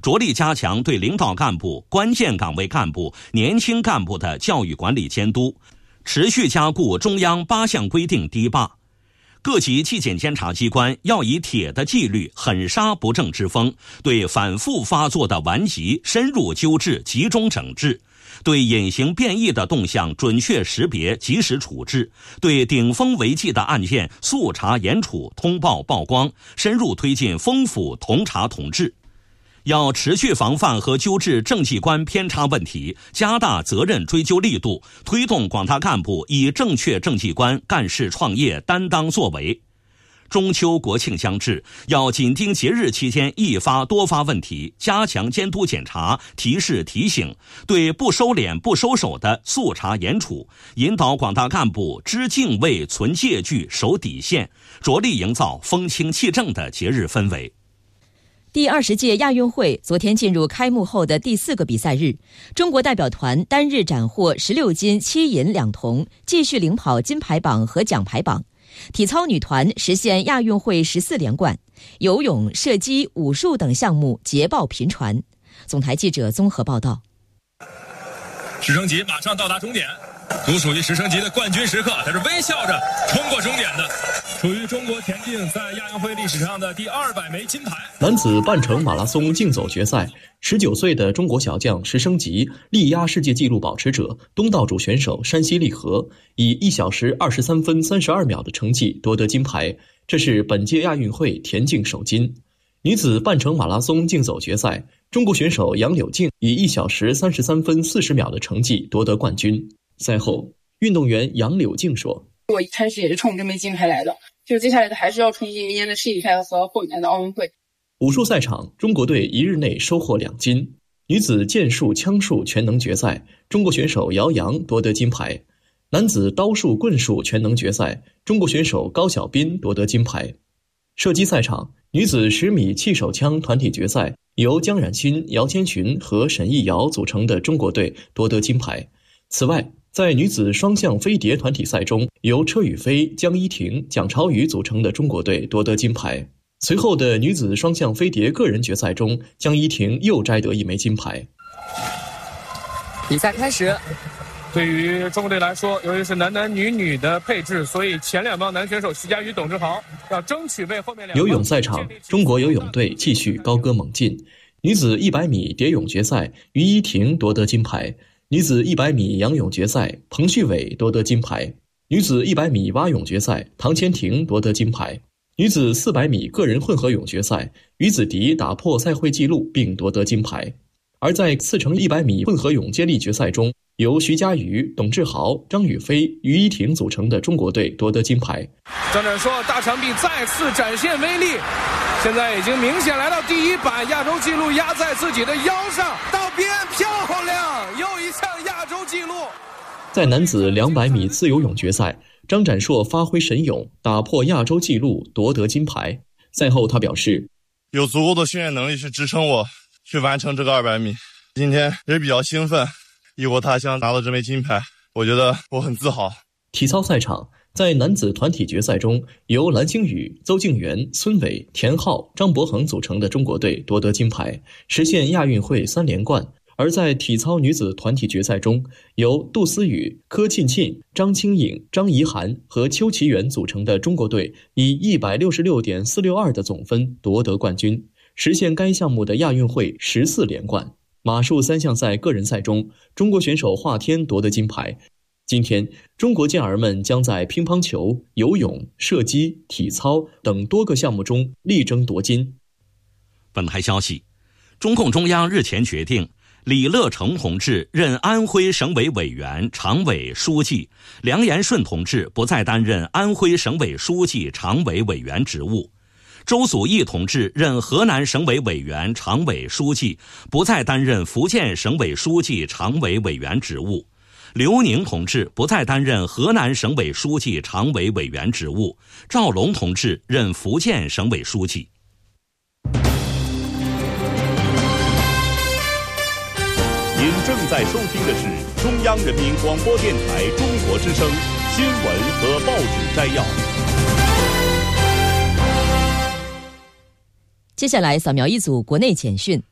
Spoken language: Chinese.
着力加强对领导干部、关键岗位干部、年轻干部的教育管理监督，持续加固中央8项规定堤坝。各级纪检监察机关要以铁的纪律狠杀不正之风，对反复发作的顽疾深入纠治、集中整治，对隐形变异的动向准确识别、及时处置，对顶风违纪的案件速查严处、通报曝光，深入推进风府统查统治。要持续防范和纠治政绩观偏差问题，加大责任追究力度，推动广大干部以正确政绩观干事创业、担当作为。中秋国庆将至，要紧盯节日期间易发多发问题，加强监督检查、提示提醒，对不收敛不收手的速查严处，引导广大干部知敬畏、存戒惧、守底线，着力营造风清气正的节日氛围。 第20届亚运会昨天进入开幕后的第4个比赛日，中国代表团单日斩获16金7银2铜，继续领跑金牌榜和奖牌榜。体操女团实现亚运会14连冠，游泳、射击、武术等项目捷报频传。总台记者综合报道。 直升机马上到达终点，独属于直升机的冠军时刻，它是微笑着冲过终点的，属于中国田径在亚运会历史上的第200枚金牌。 男子半程马拉松竞走决赛，19岁的中国小将石升级力压世界纪录保持者东道主选手山西利和，以1小时23分32秒的成绩夺得金牌，这是本届亚运会田径首金。女子半程马拉松竞走决赛，中国选手杨柳静以1小时33分40秒的成绩夺得冠军。赛后，运动员杨柳静说：“ 我一开始也是冲这枚金牌来的，就接下来的还是要冲击明年的世锦赛和后年的奥运会。” 武术赛场，中国队一日内收获2金。女子剑术、枪术全能决赛，中国选手姚洋夺得金牌；男子刀术、棍术全能决赛，中国选手高晓斌夺得金牌。射击赛场，女子10米气手枪团体决赛，由江冉鑫、姚千寻和沈艺瑶组成的中国队夺得金牌。此外，在女子双向飞碟团体赛中，由车宇飞、江一婷、蒋超宇组成的中国队夺得金牌。随后的女子双向飞碟个人决赛中，江一婷又摘得1枚金牌。 比赛开始。 对于中国队来说，由于是男男女女的配置，所以前2帮男选手徐嘉余、董志豪要争取为后面2 游泳赛场，中国游泳队继续高歌猛进。女子100米蝶泳决赛，于依婷夺得金牌；女子100米仰泳决赛，彭旭伟夺得金牌；女子100米蛙泳决赛，唐千婷夺得金牌；女子400米个人混合泳决赛，于子迪打破赛会纪录并夺得金牌。而在4乘100米混合泳接力决赛中，由徐嘉余、董志豪、张雨霏、于依婷组成的中国队夺得金牌。 张展硕大长臂再次展现威力，现在已经明显来到第1板，亚洲纪录压在自己的腰上，到边漂亮，又一项亚洲纪录。 在男子200米自由泳决赛，张展硕发挥神勇，打破亚洲纪录夺得金牌。赛后他表示， 有足够的训练能力去支撑我去完成这个200米，今天也比较兴奋，异国他乡拿到这枚金牌，我觉得我很自豪。 体操赛场，在男子团体决赛中，由蓝星宇、邹敬源、孙伟、田浩、张博恒组成的中国队夺得金牌，实现亚运会3连冠。而在体操女子团体决赛中，由杜思雨、柯沁沁、张清颖、张怡涵和邱其元组成的中国队以 166.462 的总分夺得冠军，实现该项目的亚运会14连冠。马术3项赛个人赛中，中国选手华天夺得金牌。今天，中国健儿们将在乒乓球、游泳、射击、体操等多个项目中力争夺金。 本台消息，中共中央日前决定，李乐成同志任安徽省委委员、常委、书记，梁延顺同志不再担任安徽省委书记、常委委员职务。周祖义同志任河南省委委员、常委、书记，不再担任福建省委书记、常委委员职务。刘宁同志不再担任河南省委书记、常委委员职务。赵龙同志任福建省委书记。 您正在收听的是中央人民广播电台中国之声新闻和报纸摘要。 接下来扫描一组国内简讯。